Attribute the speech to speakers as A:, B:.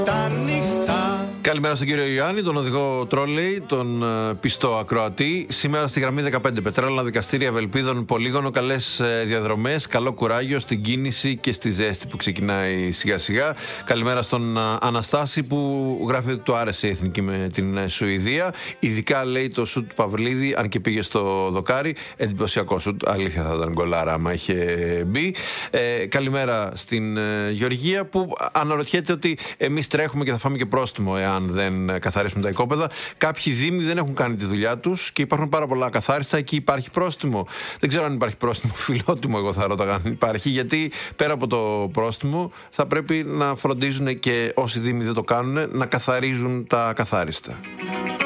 A: Τα νύχτα.
B: Καλημέρα στον κύριο Ιωάννη, τον οδηγό τρόλεϊ, τον πιστό ακροατή. Σήμερα στη γραμμή 15, πετρέλαινα δικαστήρια Ευελπίδων Πολύγωνο. Καλές διαδρομές, καλό κουράγιο στην κίνηση και στη ζέστη που ξεκινάει σιγά σιγά. Καλημέρα στον Αναστάση που γράφει ότι του άρεσε η εθνική με την Σουηδία. Ειδικά λέει το σουτ του Παυλίδη, αν και πήγε στο δοκάρι. Εντυπωσιακό σουτ, αλήθεια θα ήταν γκολάρα άμα είχε μπει. Καλημέρα στην Γεωργία που αναρωτιέται ότι εμείς τρέχουμε και θα φάμε και πρόστιμο εάν δεν καθαρίσουμε τα οικόπεδα. Κάποιοι δήμοι δεν έχουν κάνει τη δουλειά τους και υπάρχουν πάρα πολλά ακαθάριστα. Εκεί υπάρχει πρόστιμο. Δεν ξέρω αν υπάρχει πρόστιμο. Φιλότιμο, εγώ θα ρώταγα αν υπάρχει. Γιατί πέρα από το πρόστιμο θα πρέπει να φροντίζουν και όσοι δήμοι δεν το κάνουν να καθαρίζουν τα ακαθάριστα.